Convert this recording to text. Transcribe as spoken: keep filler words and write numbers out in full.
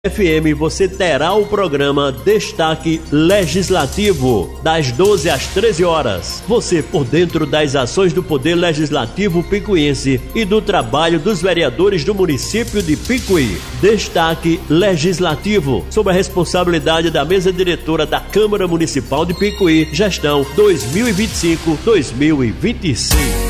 F M você terá o programa Destaque Legislativo, das doze às treze horas. Você por dentro das ações do Poder Legislativo picuiense e do trabalho dos vereadores do município de Picuí. Destaque Legislativo, sob a responsabilidade da mesa diretora da Câmara Municipal de Picuí, gestão dois mil e vinte e cinco a dois mil e vinte e seis.